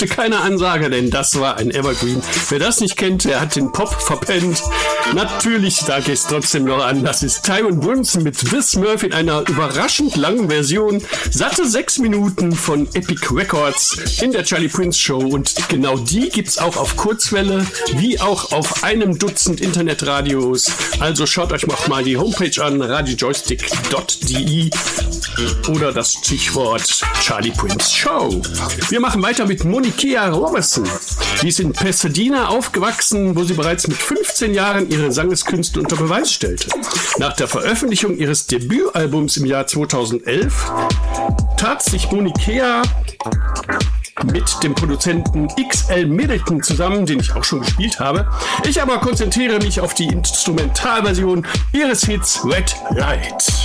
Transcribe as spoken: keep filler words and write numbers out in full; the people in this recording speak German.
bedurfte keiner Ansage, denn das war ein Evergreen. Wer das nicht kennt, der hat den Pop verpennt. Natürlich sage ich es trotzdem noch an. Das ist Tyrone Brunson mit This Murphy in einer überraschend langen Version. Satte sechs Minuten von Epic Records in der Charlie Prince Show. Und genau die gibt's auch auf Kurzwelle, wie auch auf einem Dutzend Internetradios. Also schaut euch noch mal die Homepage an, radiojoystick punkt de oder das Stichwort Charlie Prince Show. Wir machen weiter mit Monikea Robertson. Die ist in Pasadena aufgewachsen, wo sie bereits mit fünfzehn Jahren ihre Sangeskünste unter Beweis stellte. Nach der Veröffentlichung ihres Debütalbums im Jahr zweitausendelf tat sich Monikea mit dem Produzenten X L Middleton zusammen, den ich auch schon gespielt habe. Ich aber konzentriere mich auf die Instrumentalversion ihres Hits Red Light.